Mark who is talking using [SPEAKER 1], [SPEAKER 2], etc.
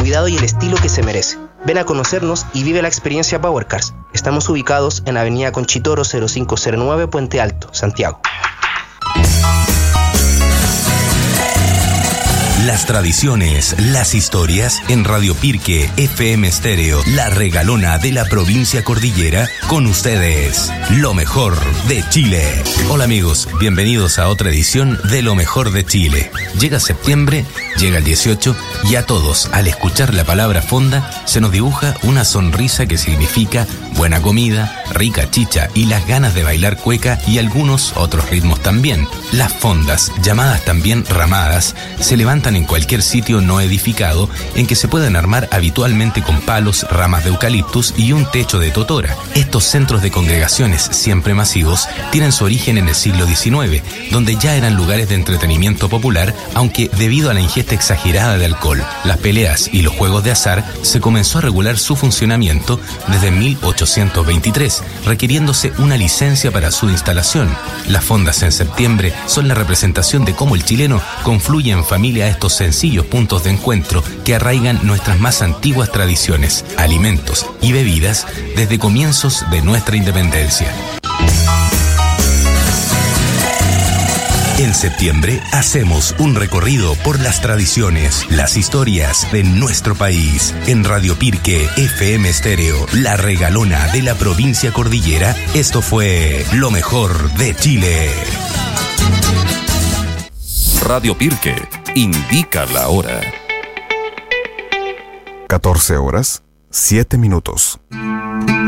[SPEAKER 1] cuidado y el estilo que se merece. Ven a conocernos y vive la experiencia Power Cars. Estamos ubicados en Avenida Conchitoro 0509, Puente Alto, Santiago.
[SPEAKER 2] Las tradiciones, las historias en Radio Pirque FM Estéreo, la regalona de la provincia cordillera, con ustedes, lo mejor de Chile. Hola amigos, bienvenidos a otra edición de Lo Mejor de Chile. Llega septiembre, llega el 18 y a todos, al escuchar la palabra fonda, se nos dibuja una sonrisa que significa buena comida, rica chicha y las ganas de bailar cueca y algunos otros ritmos también. Las fondas, llamadas también ramadas, se levantan en cualquier sitio no edificado en que se puedan armar habitualmente con palos, ramas de eucaliptus y un techo de totora. Estos centros de congregaciones siempre masivos tienen su origen en el siglo XIX, donde ya eran lugares de entretenimiento popular, aunque debido a la ingesta exagerada de alcohol, las peleas y los juegos de azar, se comenzó a regular su funcionamiento desde 1823, requiriéndose una licencia para su instalación. Las fondas en septiembre son la representación de cómo el chileno confluye en familia a estos sencillos puntos de encuentro que arraigan nuestras más antiguas tradiciones, alimentos y bebidas desde comienzos de nuestra independencia. En septiembre hacemos un recorrido por las tradiciones, las historias de nuestro país. En Radio Pirque FM Estéreo, la regalona de la provincia cordillera, esto fue Lo Mejor de Chile.
[SPEAKER 3] Radio Pirque indica la hora.
[SPEAKER 4] 14 horas, 7 minutos.